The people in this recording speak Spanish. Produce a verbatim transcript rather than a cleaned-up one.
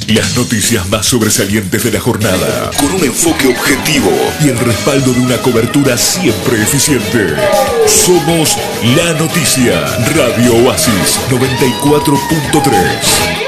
Las noticias más sobresalientes de la jornada, con un enfoque objetivo y el respaldo de una cobertura siempre eficiente. Somos La Noticia, Radio Oasis noventa y cuatro punto tres.